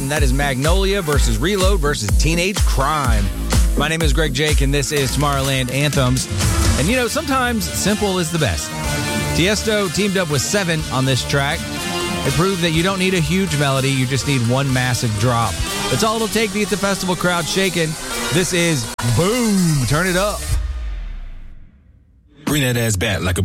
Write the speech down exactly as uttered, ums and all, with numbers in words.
and that is Magnolia versus Reload versus Teenage Crime. My name is Greg Jake, and this is Tomorrowland Anthems. And, you know, sometimes simple is the best. Tiesto teamed up with Seven on this track. It proved that you don't need a huge melody, you just need one massive drop. That's all it'll take to get the festival crowd shaking. This is Boom. Turn it up. Bring that ass back like a